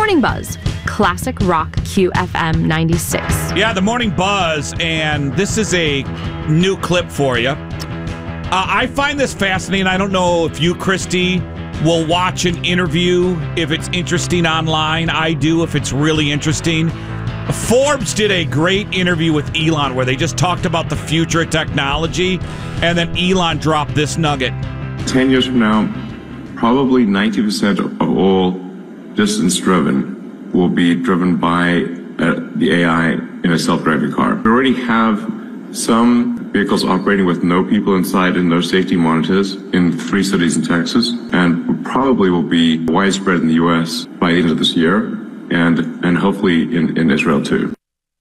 Morning Buzz, classic rock QFM 96. Yeah, the Morning Buzz, and this is a new clip for you. I find this fascinating. I don't know if you, Christy, will watch an interview if it's interesting online. I do if it's really interesting. Forbes did a great interview with Elon where they just talked about the future of technology, and then Elon dropped this nugget. 10 years from now, probably 90% of all distance driven will be driven by the AI in a self-driving car. We already have some vehicles operating with no people inside and no safety monitors in 3 cities in Texas, and probably will be widespread in the U.S. by the end of this year, and hopefully in Israel too.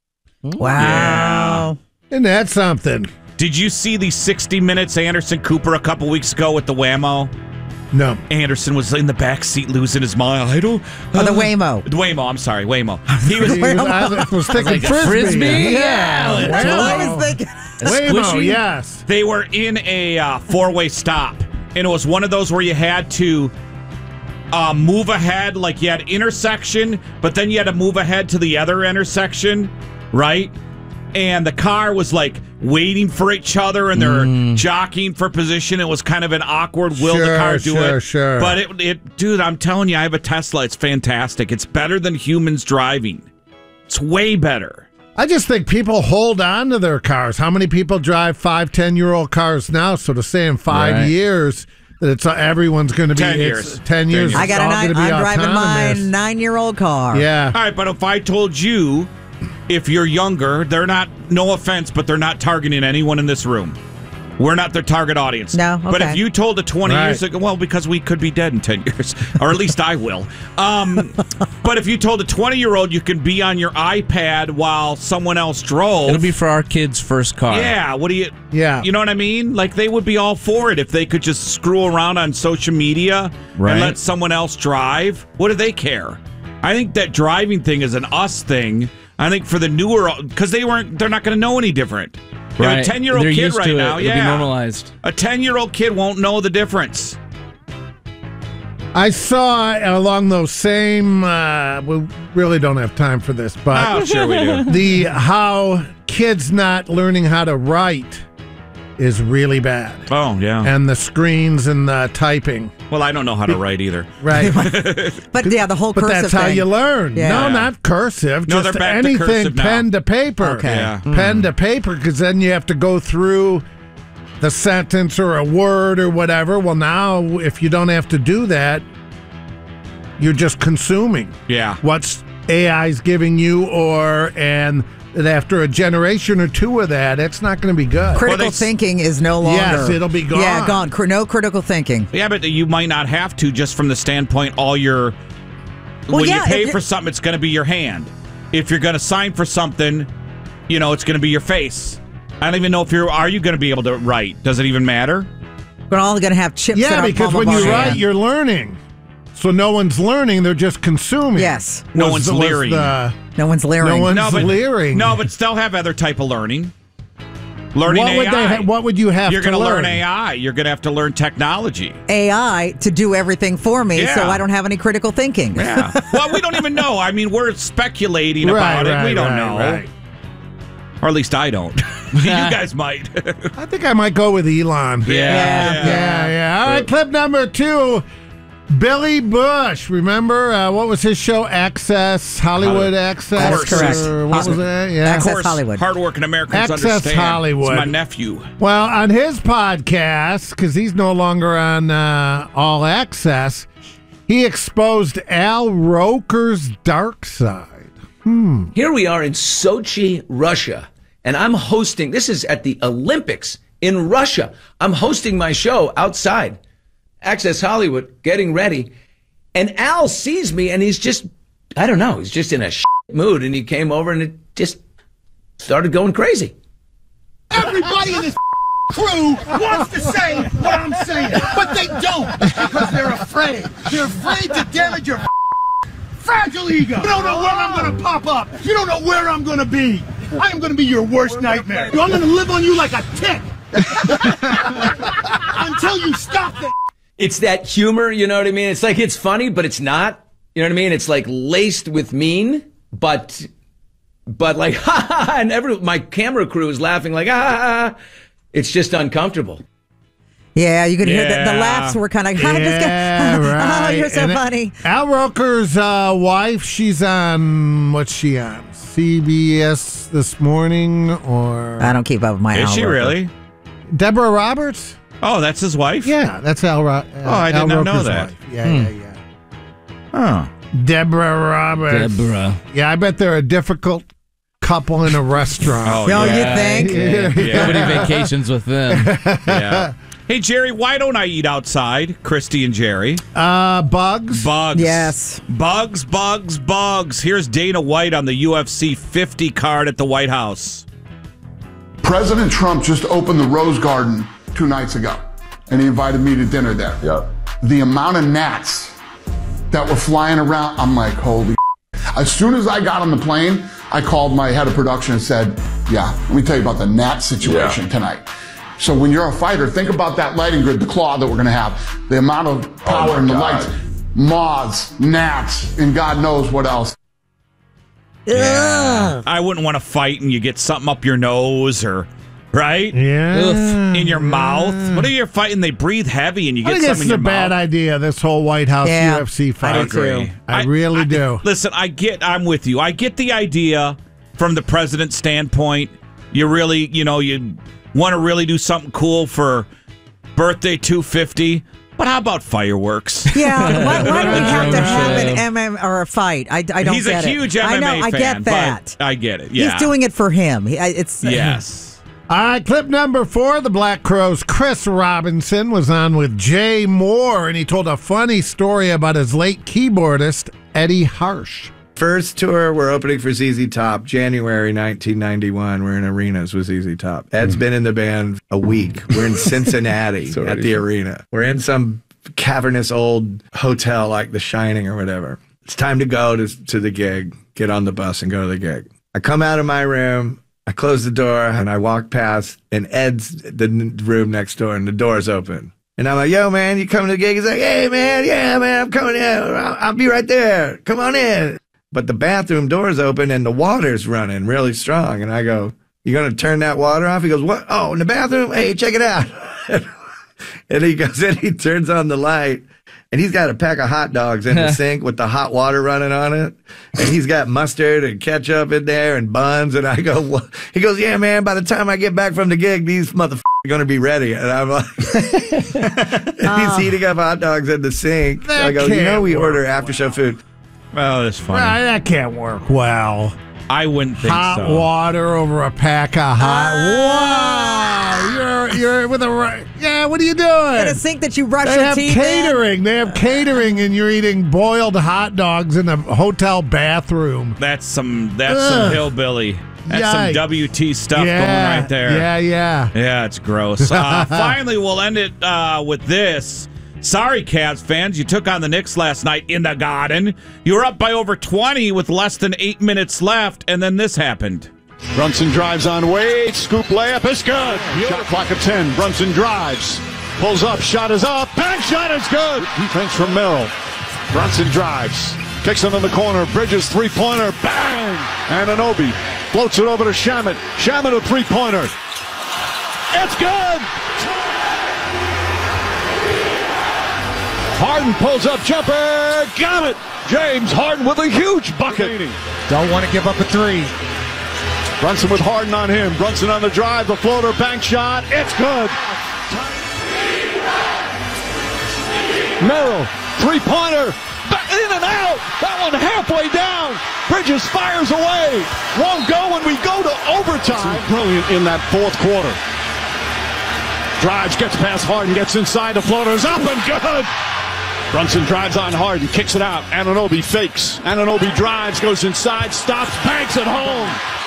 Wow. Yeah. Isn't that something? Did you see the 60 Minutes Anderson Cooper a couple weeks ago with the Waymo? No. Anderson was in the back seat losing his mind. The Waymo. The Waymo, I'm sorry, Waymo. He was thinking Frisbee. Yeah. That's what I was thinking. Waymo, yes. They were in a four-way stop, and it was one of those where you had to move ahead, like you had intersection, but then you had to move ahead to the other intersection, right? And the car was like waiting for each other, and they're jockeying for position. It was kind of an awkward will the car do it. Sure. But it, dude, I'm telling you, I have a Tesla. It's fantastic. It's better than humans driving. It's way better. I just think people hold on to their cars. How many people drive 5-10-year-old cars now? So to say in 5 years that it's everyone's going to be 10 years. 10 years. I got I'm driving my 9-year-old car. Yeah. All right, but if I told you, if you're younger, they're not, no offense, but they're not targeting anyone in this room. We're not their target audience. No, okay. But if you told a 20 years ago, well, because we could be dead in 10 years, or at least I will. But if you told a 20-year-old you can be on your iPad while someone else drove. It'll be for our kid's first car. Yeah, what do you... Yeah. You know what I mean? Like, they would be all for it if they could just screw around on social media and let someone else drive. What do they care? I think that driving thing is an us thing. I think for the newer... Because they're not going to know any different. You know, a 10-year-old kid right now, It'll be normalized. A 10-year-old kid won't know the difference. I saw along those same, we really don't have time for this, but sure we do. How kids not learning how to write is really bad. Oh, yeah. And the screens and the typing. Well, I don't know how to write either. Right. But yeah, the whole cursive But that's how thing. you learn. Yeah. No, not cursive. No, just they're back to anything cursive now. pen to paper. Okay. Yeah. Pen to paper, because then you have to go through the sentence or a word or whatever. Well, now, if you don't have to do that, you're just consuming. Yeah. What's AI's giving you, and after a generation or two of that, it's not going to be good. Critical thinking is no longer. Yes, it'll be gone. Yeah, gone. No critical thinking. Yeah, but you might not have to, just from the standpoint when you pay for something, it's going to be your hand. If you're going to sign for something, it's going to be your face. I don't even know if are you going to be able to write? Does it even matter? We're all going to have chips. Yeah, because when you write, you're learning. So no one's learning; they're just consuming. Yes. No one's leering. No one's leering. No one's leering. No, but still have other type of learning. Learning what AI. What would you have You're to going to learn? learn AI. You're going to have to learn technology. AI to do everything for me, Yeah. so I don't have any critical thinking. Yeah. Well, we don't even know. I mean, we're speculating about it. We don't know. Right. Or at least I don't. You guys might. I think I might go with Elon. Yeah. All right, clip number 2. Billy Bush, remember what was his show? Access Hollywood. Access. That's correct. What was that? Yeah. Access Hollywood. Hardworking Americans Access understand. Hollywood. It's my nephew. Well, on his podcast, because he's no longer on All Access, he exposed Al Roker's dark side. Here we are in Sochi, Russia, and I'm hosting. This is at the Olympics in Russia. I'm hosting my show outside. Access Hollywood, getting ready. And Al sees me, and he's just, I don't know, he's just in a mood. And he came over, and it just started going crazy. Everybody in this crew wants to say what I'm saying, but they don't because they're afraid. They're afraid to damage your fragile ego. You don't know where I'm going to pop up. You don't know where I'm going to be. I am going to be your worst nightmare. I'm going to live on you like a tick until you stop the. It's that humor, you know what I mean? It's like it's funny, but it's not. You know what I mean? It's like laced with mean, but like, ha ha ha, and my camera crew is laughing like, ha ha ha. It's just uncomfortable. Yeah, you could hear the laughs were kind of, right. oh, you're so And funny. Al Roker's wife, she's on, what's she on? CBS This Morning or? I don't keep up with my Is Al she Roker. really? Deborah Roberts? Oh, that's his wife? Yeah, that's Al Roker. Oh, I did not know that. Wife. Yeah. Oh. Deborah Roberts. Deborah. Yeah, I bet they're a difficult couple in a restaurant. Oh, Oh, yeah. you think? Yeah. Nobody vacations with them. Yeah. Hey, Jerry, why don't I eat outside? Christy and Jerry. Bugs? Bugs. Yes. Bugs. Here's Dana White on the UFC 50 card at the White House. President Trump just opened the Rose Garden 2 nights ago, and he invited me to dinner there. Yep. The amount of gnats that were flying around, I'm like, holy. As soon as I got on the plane, I called my head of production and said, yeah, let me tell you about the gnat situation tonight. So when you're a fighter, think about that lighting grid, the claw that we're going to have, the amount of power in the lights, moths, gnats, and God knows what else. Ugh. I wouldn't want to fight and you get something up your nose or, right? Yeah. In your mouth. What are you fighting? They breathe heavy and you I get think something it's in a your bad mouth. idea, this whole White House Yeah, UFC fight. I do too. I really do. Listen, I'm with you. I get the idea from the president's standpoint. You really, you want to really do something cool for birthday 250. But how about fireworks? Yeah, why do we have to have an MM or a fight? I don't He's get a it. huge MMA I know, I fan, get that. but I get it. Yeah. He's doing it for him. It's Yes. All right, clip number 4, the Black Crowes. Chris Robinson was on with Jay Moore, and he told a funny story about his late keyboardist, Eddie Harsh. First tour, we're opening for ZZ Top, January 1991. We're in arenas with ZZ Top. Ed's been in the band a week. We're in Cincinnati at the arena. We're in some cavernous old hotel like The Shining or whatever. It's time to go to the gig, get on the bus and go to the gig. I come out of my room, I close the door, and I walk past, and Ed's the room next door, and the door's open. And I'm like, yo, man, you coming to the gig? He's like, hey, man, yeah, man, I'm coming in. I'll be right there. Come on in. But the bathroom door's open and the water's running really strong. And I go, you going to turn that water off? He goes, what? Oh, in the bathroom? Hey, check it out. And he goes in, he turns on the light, and he's got a pack of hot dogs in the sink with the hot water running on it. And he's got mustard and ketchup in there and buns. And I go, what? He goes, yeah, man, by the time I get back from the gig, these motherfuckers are going to be ready. And I'm like, he's heating up hot dogs in the sink. That I go, can't we work order after show food. Oh, that's funny. Well, that can't work well. I wouldn't think Hot so. water over a pack of hot. Wow, you're with a yeah. What are you doing? in a sink that you brush They your have teeth catering. They have catering, and you're eating boiled hot dogs in a hotel bathroom. That's some hillbilly. That's Yikes. some WT stuff going right there. Yeah. Yeah, it's gross. Finally, we'll end it with this. Sorry, Cavs fans, you took on the Knicks last night in the Garden. You were up by over 20 with less than 8 minutes left, and then this happened. Brunson drives on Wade. Scoop layup is good. Shot clock at 10. Brunson drives. Pulls up. Shot is up. Bank shot is good. Defense from Merrill. Brunson drives. Kicks it in the corner. Bridges three-pointer. Bang! Anunoby floats it over to Shamet. Shamet a three-pointer. It's good! Harden pulls up jumper. Got it! James Harden with a huge bucket. Don't want to give up a three. Brunson with Harden on him. Brunson on the drive. The floater. Bank shot. It's good. Merrill. Three-pointer. In and out. That one halfway down. Bridges fires away. Won't go when we go to overtime. Brilliant in that fourth quarter. Drives, gets past Harden, gets inside. The floater's up and good. Brunson drives on Harden, kicks it out. Anunoby fakes. Anunoby drives, goes inside, stops, banks at home.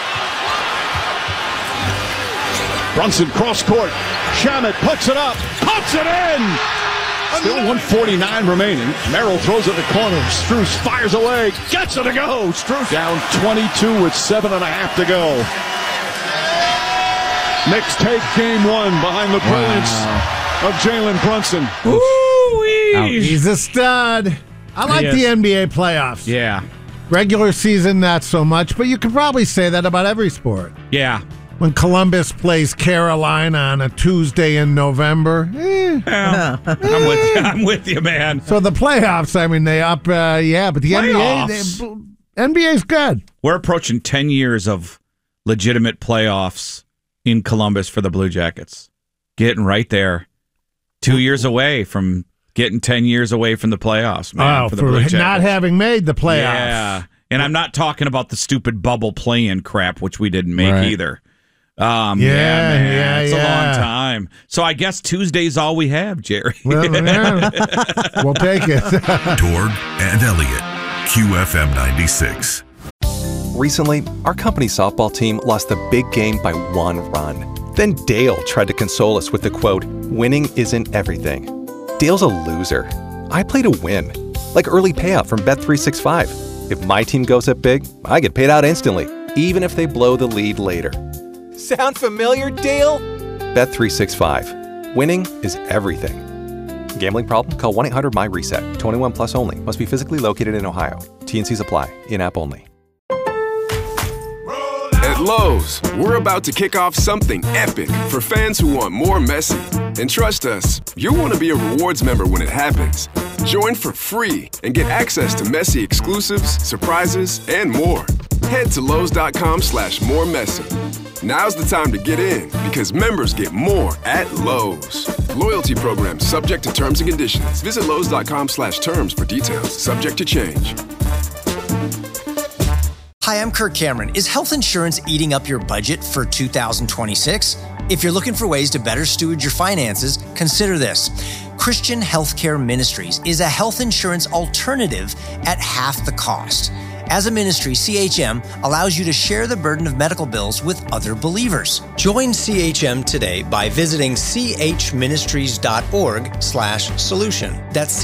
Brunson cross court. Shamet puts it up, puts it in. Still 1:49 remaining. Merrill throws it to the corner. Strus fires away, gets it to go. Strus down 22 with 7.5 to go. Knicks take game one behind the brilliance of Jalen Brunson. Ooh-wee. He's a stud. I like the NBA playoffs. Yeah. Regular season, not so much, but you could probably say that about every sport. Yeah. When Columbus plays Carolina on a Tuesday in November, Yeah. I'm with you, man. So the playoffs, I mean, they up, but the NBA's good. We're approaching 10 years of legitimate playoffs in Columbus for the Blue Jackets. Getting right there. 2 years away from getting 10 years away from the playoffs, man, for the Blue Jackets. Not having made the playoffs. Yeah. And I'm not talking about the stupid bubble play-in crap, which we didn't make either. Man. It's a long time. So I guess Tuesday's all we have, Jerry. Well, yeah. We'll take it. Torg and Elliott, QFM 96. Recently, our company softball team lost the big game by 1 run. Then Dale tried to console us with the quote, "Winning isn't everything." Dale's a loser. I play to win. Like early payout from Bet365. If my team goes up big, I get paid out instantly, even if they blow the lead later. Sound familiar, Dale? Bet365. Winning is everything. Gambling problem? Call 1-800-MY-RESET. 21 plus only. Must be physically located in Ohio. T&Cs apply. In-app only. At Lowe's, we're about to kick off something epic for fans who want more Messi. And trust us, you'll want to be a rewards member when it happens. Join for free and get access to Messi exclusives, surprises, and more. Head to Lowe's.com/moremessy. Now's the time to get in because members get more at Lowe's. Loyalty program subject to terms and conditions. Visit Lowe's.com/terms for details. Subject to change. Hi, I'm Kirk Cameron. Is health insurance eating up your budget for 2026? If you're looking for ways to better steward your finances, consider this. Christian Healthcare Ministries is a health insurance alternative at half the cost. As a ministry, CHM allows you to share the burden of medical bills with other believers. Join CHM today by visiting chministries.org/solution. That's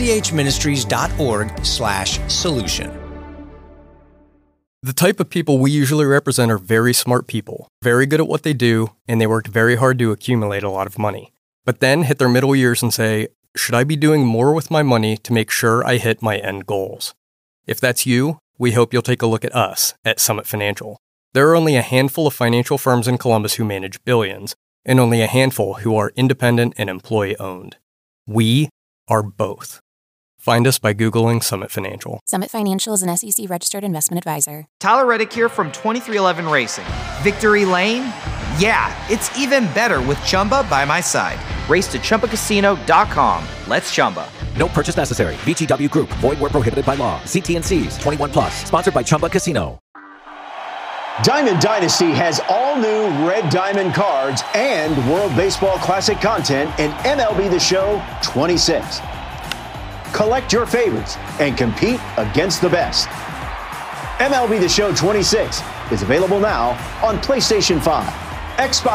chministries.org/solution. The type of people we usually represent are very smart people, very good at what they do, and they worked very hard to accumulate a lot of money. But then hit their middle years and say, should I be doing more with my money to make sure I hit my end goals? If that's you, we hope you'll take a look at us at Summit Financial. There are only a handful of financial firms in Columbus who manage billions, and only a handful who are independent and employee-owned. We are both. Find us by Googling Summit Financial. Summit Financial is an SEC-registered investment advisor. Tyler Reddick here from 2311 Racing. Victory Lane? Yeah, it's even better with Chumba by my side. Race to ChumbaCasino.com. Let's Chumba. No purchase necessary. VGW Group. Void where prohibited by law. See T&Cs. 21 plus. Sponsored by Chumba Casino. Diamond Dynasty has all new Red Diamond cards and World Baseball Classic content in MLB The Show 26. Collect your favorites and compete against the best. MLB The Show 26 is available now on PlayStation 5, Xbox